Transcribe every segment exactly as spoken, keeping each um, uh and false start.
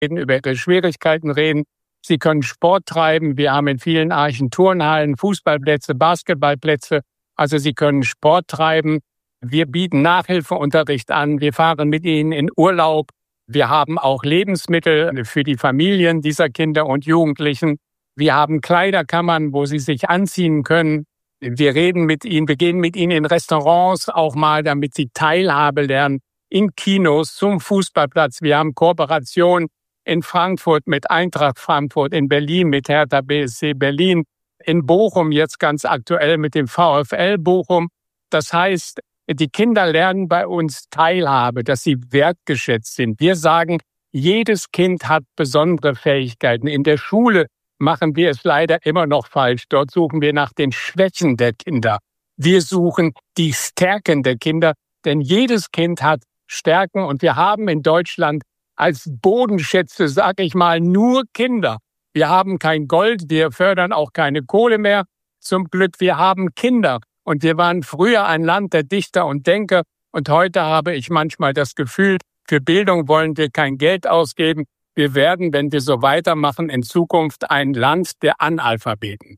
über ihre Schwierigkeiten reden. Sie können Sport treiben. Wir haben in vielen Archen Turnhallen, Fußballplätze, Basketballplätze. Also sie können Sport treiben. Wir bieten Nachhilfeunterricht an. Wir fahren mit ihnen in Urlaub. Wir haben auch Lebensmittel für die Familien dieser Kinder und Jugendlichen. Wir haben Kleiderkammern, wo sie sich anziehen können. Wir reden mit ihnen, wir gehen mit ihnen in Restaurants auch mal, damit sie Teilhabe lernen. In Kinos, zum Fußballplatz. Wir haben Kooperation in Frankfurt mit Eintracht Frankfurt, in Berlin mit Hertha B S C Berlin, in Bochum jetzt ganz aktuell mit dem VfL Bochum. Das heißt, die Kinder lernen bei uns Teilhabe, dass sie wertgeschätzt sind. Wir sagen, jedes Kind hat besondere Fähigkeiten. In der Schule machen wir es leider immer noch falsch. Dort suchen wir nach den Schwächen der Kinder. Wir suchen die Stärken der Kinder, denn jedes Kind hat Stärken und wir haben in Deutschland als Bodenschätze, sag ich mal, nur Kinder. Wir haben kein Gold, wir fördern auch keine Kohle mehr. Zum Glück, wir haben Kinder. Und wir waren früher ein Land der Dichter und Denker. Und heute habe ich manchmal das Gefühl, für Bildung wollen wir kein Geld ausgeben. Wir werden, wenn wir so weitermachen, in Zukunft ein Land der Analphabeten.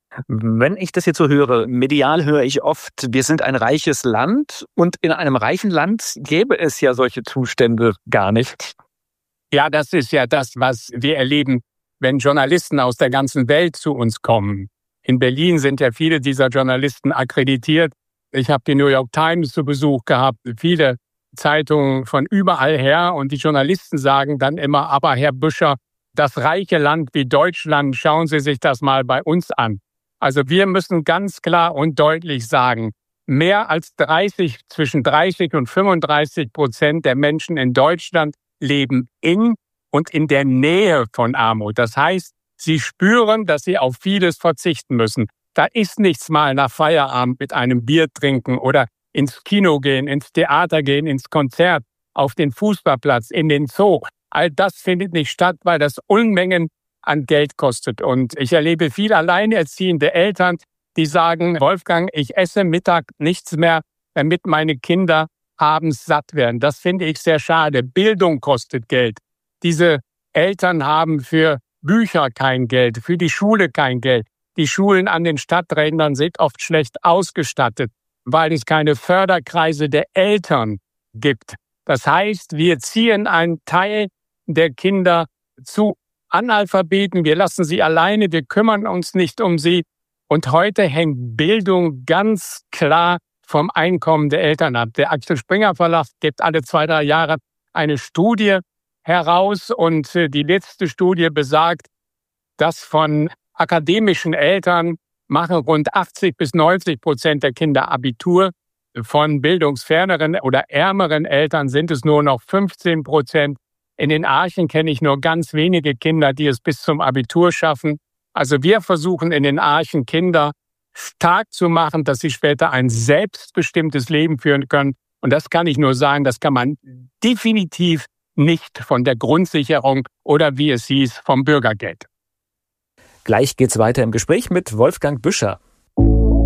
Wenn ich das jetzt so höre, medial höre ich oft, wir sind ein reiches Land. Und in einem reichen Land gäbe es ja solche Zustände gar nicht. Ja, das ist ja das, was wir erleben, wenn Journalisten aus der ganzen Welt zu uns kommen. In Berlin sind ja viele dieser Journalisten akkreditiert. Ich habe die New York Times zu Besuch gehabt, viele Zeitungen von überall her. Und die Journalisten sagen dann immer, aber Herr Büscher, das reiche Land wie Deutschland, schauen Sie sich das mal bei uns an. Also wir müssen ganz klar und deutlich sagen, mehr als dreißig, zwischen dreißig und fünfunddreißig Prozent der Menschen in Deutschland leben in und in der Nähe von Armut. Das heißt, sie spüren, dass sie auf vieles verzichten müssen. Da ist nichts mal nach Feierabend mit einem Bier trinken oder ins Kino gehen, ins Theater gehen, ins Konzert, auf den Fußballplatz, in den Zoo. All das findet nicht statt, weil das Unmengen an Geld kostet. Und ich erlebe viele alleinerziehende Eltern, die sagen, Wolfgang, ich esse Mittag nichts mehr, damit meine Kinder abends satt werden. Das finde ich sehr schade. Bildung kostet Geld. Diese Eltern haben für Bücher kein Geld, für die Schule kein Geld. Die Schulen an den Stadträndern sind oft schlecht ausgestattet, weil es keine Förderkreise der Eltern gibt. Das heißt, wir ziehen einen Teil der Kinder zu Analphabeten, wir lassen sie alleine, wir kümmern uns nicht um sie. Und heute hängt Bildung ganz klar vom Einkommen der Eltern ab. Der Axel Springer Verlag gibt alle zwei, drei Jahre eine Studie heraus und die letzte Studie besagt, dass von akademischen Eltern machen rund achtzig bis neunzig Prozent der Kinder Abitur. Von bildungsferneren oder ärmeren Eltern sind es nur noch fünfzehn Prozent. In den Archen kenne ich nur ganz wenige Kinder, die es bis zum Abitur schaffen. Also wir versuchen in den Archen Kinder stark zu machen, dass sie später ein selbstbestimmtes Leben führen können. Und das kann ich nur sagen, das kann man definitiv nicht von der Grundsicherung oder wie es hieß, vom Bürgergeld. Gleich geht's weiter im Gespräch mit Wolfgang Büscher.